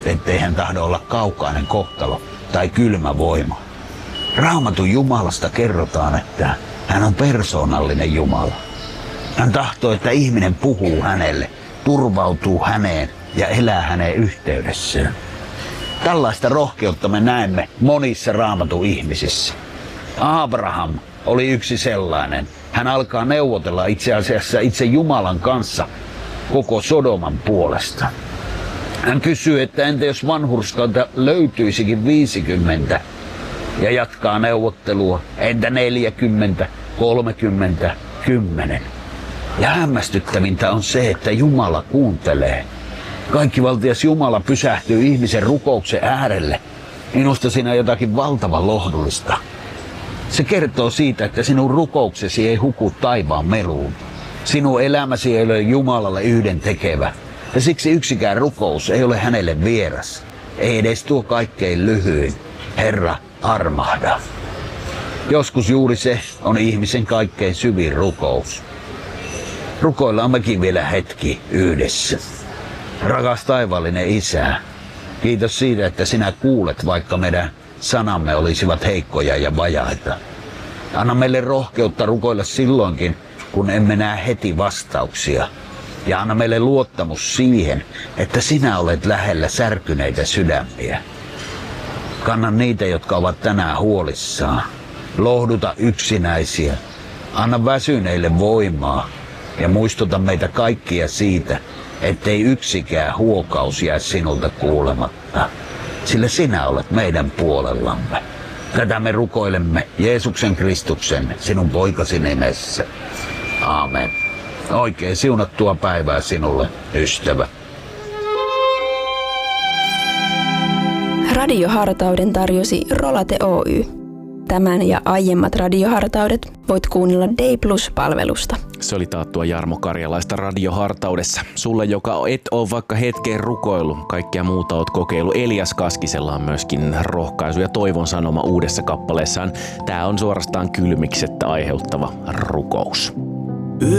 ettei hän tahdo olla kaukainen kohtalo tai kylmä voima. Raamatun Jumalasta kerrotaan, että hän on persoonallinen Jumala. Hän tahtoo, että ihminen puhuu hänelle, turvautuu häneen ja elää hänen yhteydessään. Tällaista rohkeutta me näemme monissa Raamatun ihmisissä. Abraham oli yksi sellainen. Hän alkaa neuvotella itse asiassa itse Jumalan kanssa koko Sodoman puolesta. Hän kysyy, että entä jos vanhurskaita löytyisikin 50 ja jatkaa neuvottelua, entä 40, 30, 10. Ja hämmästyttävintä on se, että Jumala kuuntelee. Kaikkivaltias Jumala pysähtyy ihmisen rukouksen äärelle. Minusta siinä on jotakin valtavan lohdullista. Se kertoo siitä, että sinun rukouksesi ei huku taivaan meluun. Sinun elämäsi ei ole Jumalalle yhdentekevä. Ja siksi yksikään rukous ei ole hänelle vieras. Ei edes tuo kaikkein lyhyin. Herra, armahda. Joskus juuri se on ihmisen kaikkein syvin rukous. Rukoillaan mekin vielä hetki yhdessä. Rakas taivaallinen Isä, kiitos siitä, että sinä kuulet, vaikka meidän sanamme olisivat heikkoja ja vajaita. Anna meille rohkeutta rukoilla silloinkin, kun emme näe heti vastauksia. Ja anna meille luottamus siihen, että sinä olet lähellä särkyneitä sydämiä. Kanna niitä, jotka ovat tänään huolissaan. Lohduta yksinäisiä. Anna väsyneille voimaa ja muistuta meitä kaikkia siitä, ettei yksikään huokaus jää sinulta kuulematta, sillä sinä olet meidän puolellamme. Tätä me rukoilemme Jeesuksen Kristuksen, sinun poikasi nimessä. Aamen. Oikein siunattua päivää sinulle, ystävä. Radiohartauden tarjosi Rolate Oy. Tämän ja aiemmat radiohartaudet voit kuunnella Day Plus-palvelusta. Se oli taattua Jarmo Karjalaista radiohartaudessa. Sulle, joka et ole vaikka hetkeen rukoillut, kaikkea muuta oot kokeillut. Elias Kaskisella on myöskin rohkaisu ja toivon sanoma uudessa kappaleessaan. Tää on suorastaan kylmiksettä aiheuttava rukous.